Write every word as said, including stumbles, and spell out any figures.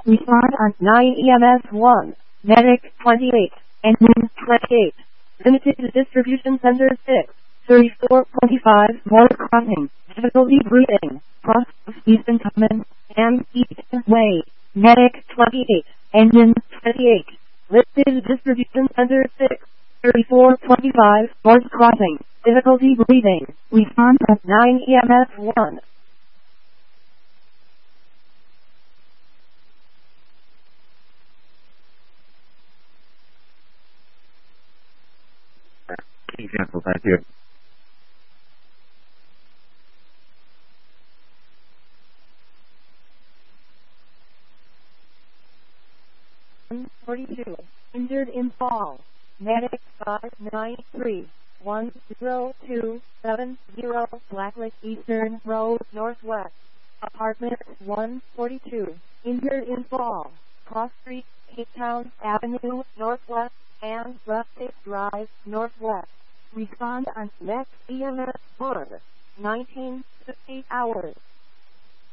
Respond on nine E M S one. Medic twenty-eight. Engine twenty-eight. Limited Distribution Center six. thirty-four twenty-five. Border crossing. Difficulty breathing. Cross Eastern Common. M. Eastern Way. Medic twenty-eight. Engine twenty-eight. Listed Distribution Center six. thirty-four twenty-five. Border crossing. Difficulty breathing. Respond at nine E M S one. Cancel, thank you. one forty-two. Injured in fall. Medic five nine three. one zero two seven zero. Blacklist Eastern Road Northwest. Apartment one forty-two. Injured in fall. Cross Street, Cape Town Avenue Northwest and Rustic Drive Northwest. Respond on next E M S one. nineteen fifty hours.